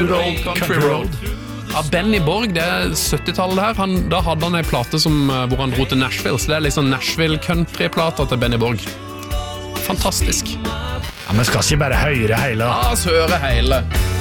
Country Road. Ja, Benny Borg, det 70-tallet her. Da hadde han en plate hvor han dro til Nashville, så det liksom Nashville country-plater til Benny Borg. Fantastisk. Ja, men skal ikke bare høre hele da. Ja, så høre hele.